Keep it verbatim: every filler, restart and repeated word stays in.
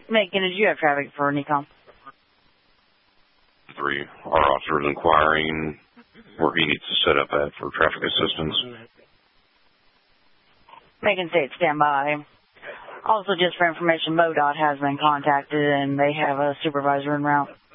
Macon, did you have traffic for Nicom? Three. Our officer is inquiring where he needs to set up at for traffic assistance. Macon State, stand by. Also, just for information, MoDOT has been contacted and they have a supervisor en route.